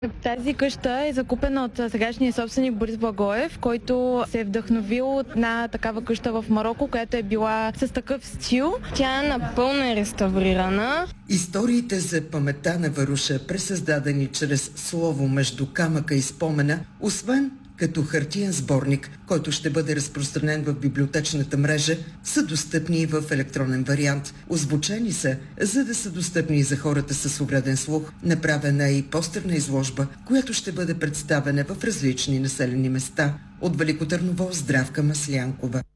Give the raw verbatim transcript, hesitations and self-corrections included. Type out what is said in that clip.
Тази къща е закупена от сегашния собственик Борис Благоев, който се е вдъхновил от една такава къща в Мароко, която е била с такъв стил. Тя е напълно е реставрирана. Историите за паметта на Варуша, пресъздадени чрез слово между камъка и спомена, освен като хартиен сборник, който ще бъде разпространен в библиотечната мрежа, са достъпни и в електронен вариант. Озвучени са, за да са достъпни и за хората с увреден слух. Направена е и постерна изложба, която ще бъде представена в различни населени места. От Велико Търново, Здравка Маслянкова.